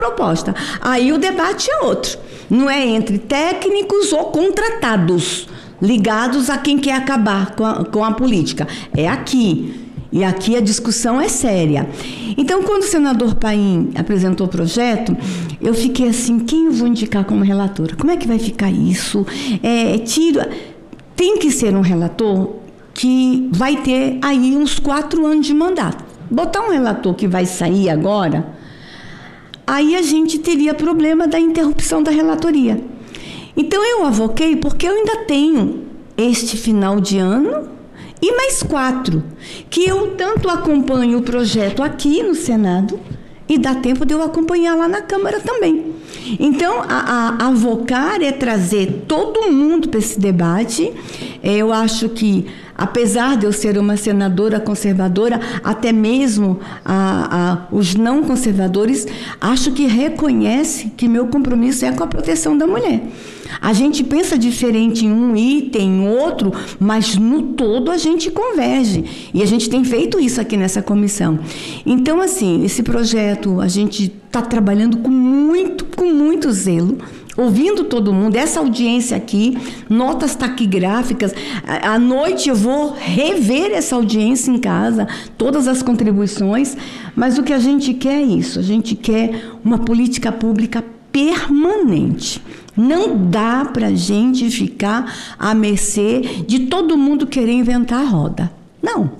proposta. Aí o debate é outro. Não é entre técnicos ou contratados, ligados a quem quer acabar com a política. É aqui. E aqui a discussão é séria. Então, quando o senador Paim apresentou o projeto, eu fiquei assim, quem eu vou indicar como relatora? Como é que vai ficar isso? Tem que ser um relator que vai ter aí uns 4 anos de mandato. Botar um relator que vai sair agora, aí a gente teria problema da interrupção da relatoria. Então, eu avoquei porque eu ainda tenho este final de ano e mais 4, que eu tanto acompanho o projeto aqui no Senado e dá tempo de eu acompanhar lá na Câmara também. Então, avocar é trazer todo mundo para esse debate. Eu acho que, apesar de eu ser uma senadora conservadora, até mesmo os não conservadores, acho que reconhece que meu compromisso é com a proteção da mulher. A gente pensa diferente em um item, em outro, mas no todo a gente converge. E a gente tem feito isso aqui nessa comissão. Então, assim, esse projeto a gente está trabalhando com muito zelo, ouvindo todo mundo, essa audiência aqui, notas taquigráficas. À noite eu vou rever essa audiência em casa, todas as contribuições, mas o que a gente quer é isso, a gente quer uma política pública permanente. Não dá para a gente ficar à mercê de todo mundo querer inventar a roda. Não.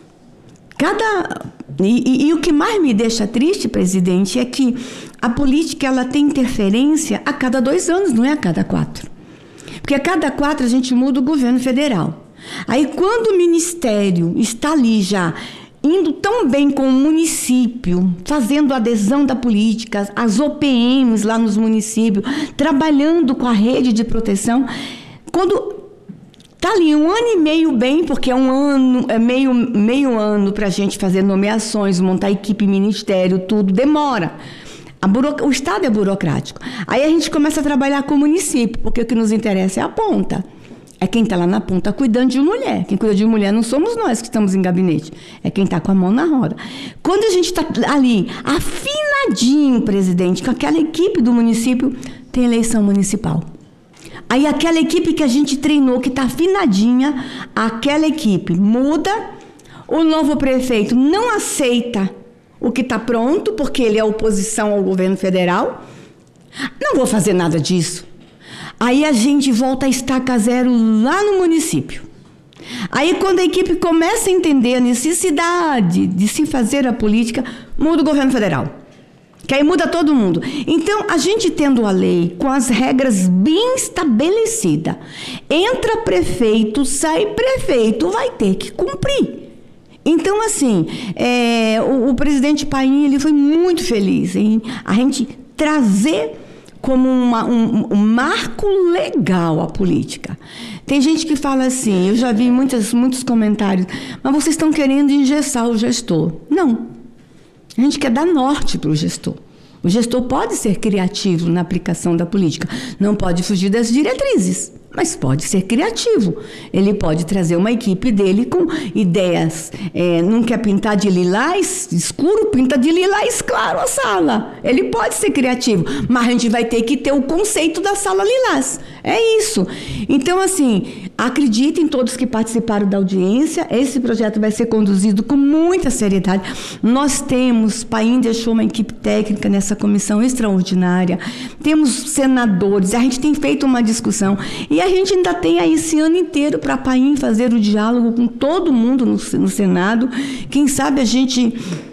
E o que mais me deixa triste, presidente, é que a política ela tem interferência a cada 2 anos, não é a cada 4. Porque a cada 4 a gente muda o governo federal. Aí quando o ministério está ali já indo tão bem com o município, fazendo adesão da política, as OPMs lá nos municípios, trabalhando com a rede de proteção, quando está ali 1 ano e meio bem, porque é 1 ano, é meio ano para a gente fazer nomeações, montar equipe, ministério, tudo, demora. O Estado é burocrático. Aí a gente começa a trabalhar com o município, porque o que nos interessa é a ponta. É quem está lá na ponta cuidando de mulher. Quem cuida de mulher não somos nós que estamos em gabinete. É quem está com a mão na roda. Quando a gente está ali, afinadinho, presidente, com aquela equipe do município, tem eleição municipal. Aí aquela equipe que a gente treinou, que está afinadinha, aquela equipe muda, o novo prefeito não aceita o que está pronto, porque ele é oposição ao governo federal. Não vou fazer nada disso. Aí a gente volta a estaca zero lá no município. Aí quando a equipe começa a entender a necessidade de se fazer a política, muda o governo federal. Que aí muda todo mundo. Então, a gente tendo a lei com as regras bem estabelecidas, entra prefeito, sai prefeito, vai ter que cumprir. Então, assim, o presidente Paim, ele foi muito feliz em a gente trazer como um marco legal a política. Tem gente que fala assim, eu já vi muitos comentários, mas vocês estão querendo engessar o gestor. Não. A gente quer dar norte para o gestor. O gestor pode ser criativo na aplicação da política, não pode fugir das diretrizes, mas pode ser criativo. Ele pode trazer uma equipe dele com ideias. Não quer pintar de lilás escuro, pinta de lilás claro a sala. Ele pode ser criativo, mas a gente vai ter que ter o conceito da sala lilás. É isso. Então, assim, acreditem todos que participaram da audiência, esse projeto vai ser conduzido com muita seriedade. Nós temos, Paim deixou uma equipe técnica nessa comissão extraordinária, temos senadores, a gente tem feito uma discussão, e a gente ainda tem aí esse ano inteiro para Paim fazer o diálogo com todo mundo no Senado. Quem sabe a gente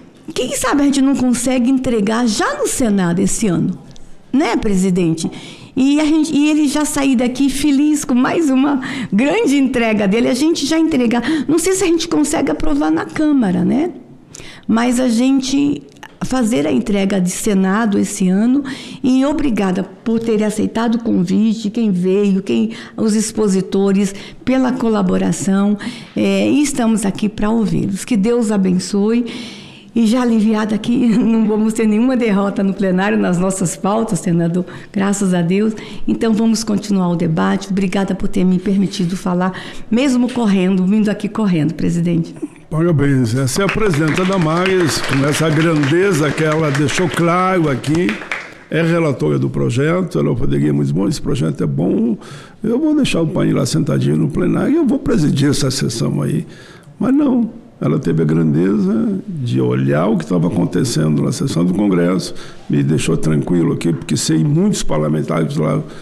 não consegue entregar já no Senado esse ano, né, presidente? E ele já sair daqui feliz com mais uma grande entrega dele, a gente já entregar. Não sei se a gente consegue aprovar na Câmara, né? Mas a gente fazer a entrega de Senado esse ano, e obrigada por ter aceitado o convite, quem veio, os expositores, pela colaboração, e estamos aqui para ouvi-los. Que Deus abençoe. E já aliviada aqui, não vamos ter nenhuma derrota no plenário nas nossas pautas, senador, graças a Deus. Então, vamos continuar o debate. Obrigada por ter me permitido falar, mesmo correndo, vindo aqui correndo, presidente. Parabéns. Essa é a presidenta Damares, com essa grandeza que ela deixou claro aqui. é relatora do projeto, ela poderia muito bom, esse projeto é bom, eu vou deixar o Paim lá sentadinho no plenário e eu vou presidir essa sessão aí. Mas não, ela teve a grandeza de olhar o que estava acontecendo na sessão do Congresso, me deixou tranquilo aqui, porque sei muitos parlamentares lá